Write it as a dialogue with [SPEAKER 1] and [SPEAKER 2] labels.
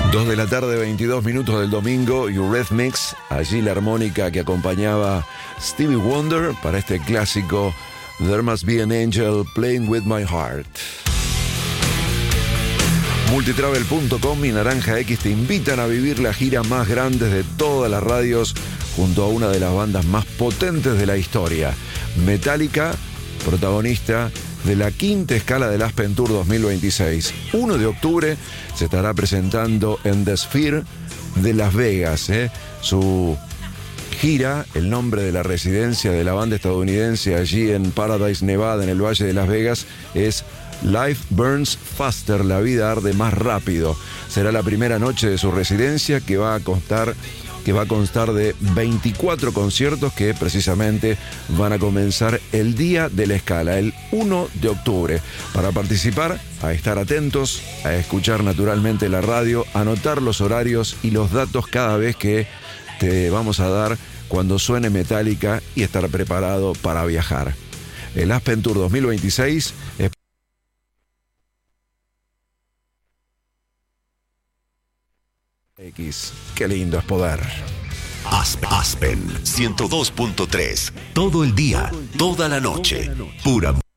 [SPEAKER 1] 2 de la tarde, 22 minutos del domingo, Eurythmics, allí la armónica que acompañaba Stevie Wonder para este clásico There Must Be an Angel Playing With My Heart. Multitravel.com y Naranja X te invitan a vivir la gira más grande de todas las radios junto a una de las bandas más potentes de la historia. Metallica, protagonista de la quinta escala del Aspen Tour 2026. 1 de octubre se estará presentando en The Sphere de Las Vegas. Su gira, el nombre de la residencia de la banda estadounidense allí en Paradise, Nevada, en el Valle de Las Vegas, es Life Burns Faster, la vida arde más rápido. Será la primera noche de su residencia que va a constar de 24 conciertos que precisamente van a comenzar el día de la escala, el 1 de octubre. Para participar, a estar atentos, a escuchar naturalmente la radio, anotar los horarios y los datos cada vez que te vamos a dar cuando suene Metallica y estar preparado para viajar. El Aspen Tour 2026 es... X, qué lindo es poder.
[SPEAKER 2] Aspen 102.3, todo el día, toda la noche, pura